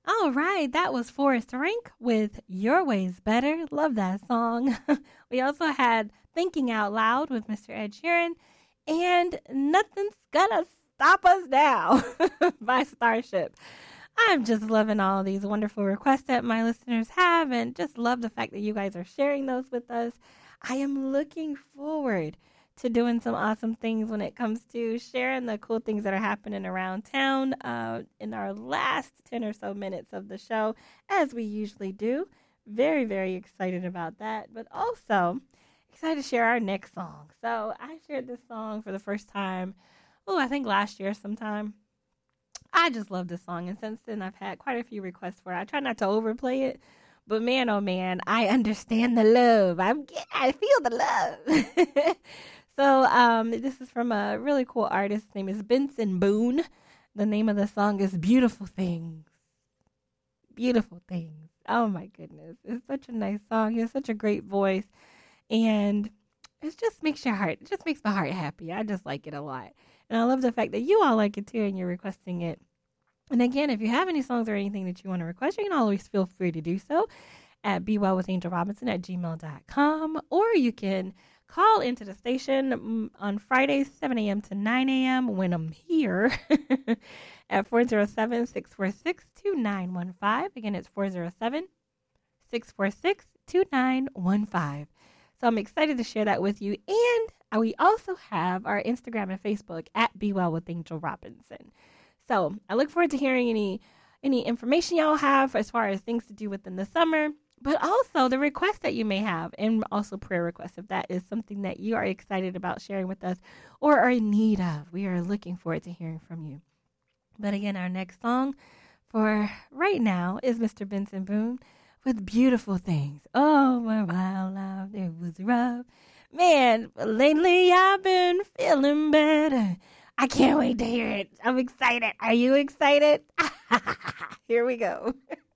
All right, that was Forrest Rank with Your Way's Better. Love that song. We also had Thinking Out Loud with Mr. Ed Sheeran and Nothing's Gonna Stop Us Now by Starship. I'm just loving all these wonderful requests that my listeners have and just love the fact that you guys are sharing those with us. I am looking forward to doing some awesome things when it comes to sharing the cool things that are happening around town in our last 10 or so minutes of the show, as we usually do. Very, very excited about that, but also excited to share our next song. So I shared this song for the first time, I think last year sometime. I just love this song, and since then I've had quite a few requests for it. I try not to overplay it, but man, oh man, I understand the love. I feel the love. So this is from a really cool artist. His name is Benson Boone. The name of the song is Beautiful Things. Beautiful Things. Oh my goodness. It's such a nice song. He has such a great voice. And it just makes my heart happy. I just like it a lot. And I love the fact that you all like it too and you're requesting it. And again, if you have any songs or anything that you want to request, you can always feel free to do so at bewellwithangelrobinson@gmail.com, or you can call into the station on Fridays, 7 a.m. to 9 a.m. when I'm here at 407-646-2915. Again, it's 407-646-2915. So I'm excited to share that with you. And we also have our Instagram and Facebook at Be Well with Angel Robinson. So I look forward to hearing any information y'all have as far as things to do within the summer, but also the requests that you may have, and also prayer requests if that is something that you are excited about sharing with us or are in need of. We are looking forward to hearing from you. But again, our next song for right now is Mr. Benson Boone with Beautiful Things. Oh, my wild love, it was rough. Man, lately I've been feeling better. I can't wait to hear it. I'm excited. Are you excited? Here we go.